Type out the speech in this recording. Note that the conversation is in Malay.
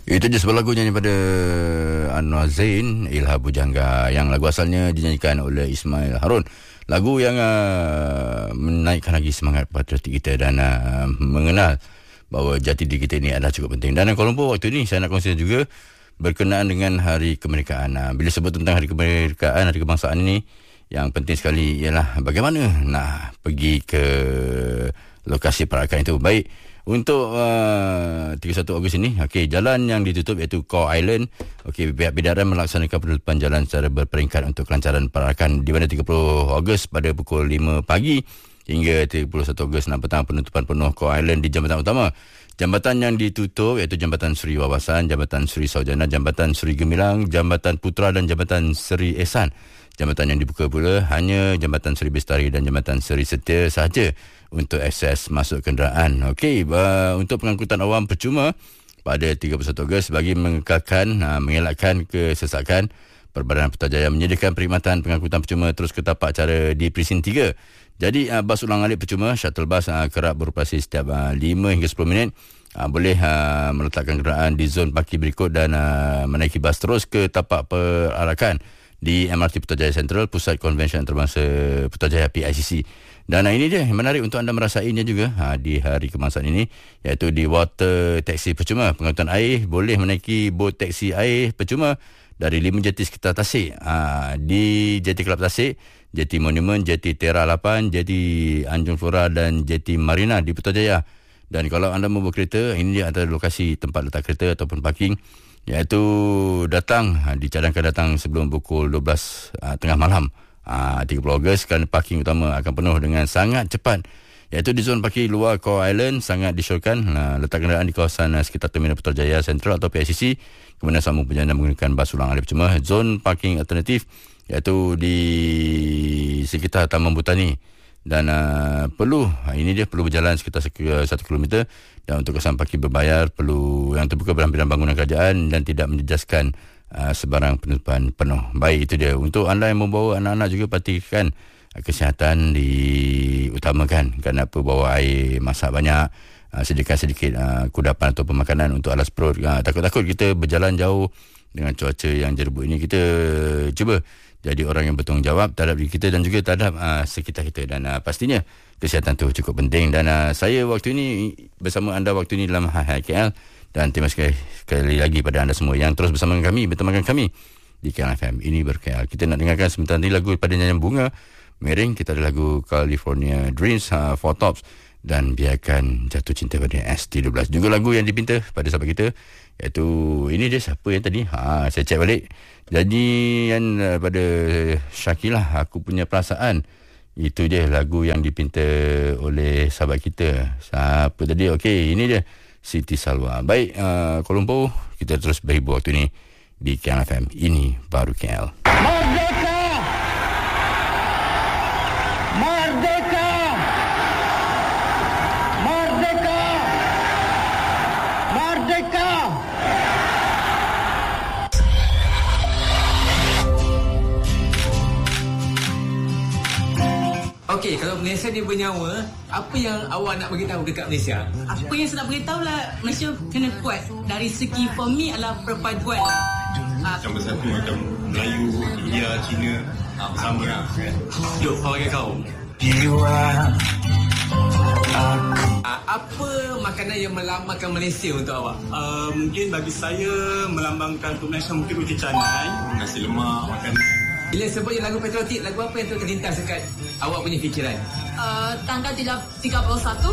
Itu je sebuah lagu nyanyi pada Anwar Zain, Ilha Bujangga, yang lagu asalnya dinyanyikan oleh Ismail Harun. Lagu yang menaikkan lagi semangat patriotik kita dan mengenal bahawa jati diri kita ini adalah cukup penting. Dan Kuala Lumpur waktu ini saya nak kongsikan juga berkenaan dengan Hari Kemerdekaan. Bila sebut tentang Hari Kemerdekaan, Hari Kebangsaan ini, yang penting sekali ialah bagaimana nak pergi ke lokasi perayaan itu. Baik, untuk 31 Ogos ini, jalan yang ditutup iaitu Core Island. Pihak Bidaran melaksanakan penutupan jalan secara berperingkat untuk kelancaran perayaan, di mana 30 Ogos pada pukul 5 pagi hingga 31 Ogos 6 petang penutupan penuh Core Island di jambatan utama. Jambatan yang ditutup iaitu Jambatan Seri Wawasan, Jambatan Seri Saujana, Jambatan Seri Gemilang, Jambatan Putra dan Jambatan Seri Ehsan. Jambatan yang dibuka pula hanya Jambatan Seri Bestari dan Jambatan Seri Setia sahaja untuk akses masuk kenderaan. Untuk pengangkutan awam percuma pada 31 Ogos bagi mengelakkan kesesakan, Perbadanan Putrajaya menyediakan perkhidmatan pengangkutan percuma terus ke tapak cara di Presin 3. Jadi bas ulang-alik percuma, shuttle bus kerap beroperasi setiap 5 hingga 10 minit. Boleh meletakkan kenderaan di zon parkir berikut dan menaiki bas terus ke tapak perarakan di MRT Putrajaya Central, Pusat Konvensyen Antarabangsa Putrajaya PICC. Dan ini dia yang menarik untuk anda merasainya juga di Hari Kebangsaan ini, iaitu di water taxi percuma. Pengangkutan air boleh menaiki bot taxi air percuma dari 5 jeti sekitar Tasik, di Jeti Kelab Tasik, Jeti Monumen, Jeti Tera 8, Jeti Anjung Flora dan Jeti Marina di Putrajaya. Dan kalau anda membawa kereta, ini dia antara lokasi tempat letak kereta ataupun parking, iaitu dicadangkan datang sebelum pukul 12 tengah malam 30 Ogos, kerana parking utama akan penuh dengan sangat cepat, iaitu di zon parkir luar Core Island. Sangat disyorkan letak kenderaan di kawasan sekitar Terminal Putrajaya Central atau PICC, kemudian sambung perjalanan menggunakan bas ulang-alik percuma. Zon parking alternatif iaitu di sekitar Taman Botani, dan perlu berjalan sekitar 1 km, dan untuk kawasan parkir berbayar perlu yang terbuka berhampiran bangunan kerajaan dan tidak menjejaskan sebarang penutupan penuh. Baik, itu dia. Untuk anda yang membawa anak-anak juga, pastikan kesihatan diutamakan. Kenapa bawa air masak banyak, sediakan sedikit kudapan atau pemakanan untuk alas perut. Takut-takut kita berjalan jauh dengan cuaca yang jerbuk ini. Kita cuba jadi orang yang bertanggungjawab terhadap diri kita dan juga terhadap sekitar kita. Dan pastinya kesihatan tu cukup penting. Dan saya waktu ini bersama anda waktu ini dalam Hai KL. Dan terima kasih sekali lagi pada anda semua yang terus bersama kami, bertemankan kami di KL FM Ini Ber-KL. Kita nak dengarkan sebentar ni lagu pada nyanyian Bunga Miring. Kita ada lagu California Dreams, Four Tops, dan Biarkan Jatuh Cinta pada ST12. Juga lagu yang dipinta pada sahabat kita, iaitu ini dia, siapa yang tadi? Saya cek balik. Jadi yang pada Syakilah, Aku Punya Perasaan. Itu dia lagu yang dipinta oleh sahabat kita. Siapa tadi? Okey, ini dia, Siti Salwa. Baik, Kuala Lumpur, kita terus berhibur waktu ini di KL FM Ini Baru KL. Merdeka! Merdeka! Merdeka! Merdeka! Okey, kalau Malaysia ni bernyawa, apa yang awak nak beritahu dekat Malaysia? Apa yang saya nak beritahu lah, Malaysia kena kuat. Dari segi for me adalah perpaduan. Macam bersatu, macam Melayu, India, Cina sama lah kan. Duk, pelbagai kaum. Apa makanan yang melambangkan Malaysia untuk awak? Mungkin bagi saya melambangkan untuk Malaysia mungkin roti canai, nasi lemak, makanan. Bila sebut lagu patriotik, lagu apa yang terlintas dekat awak punya fikiran? Tanggal 31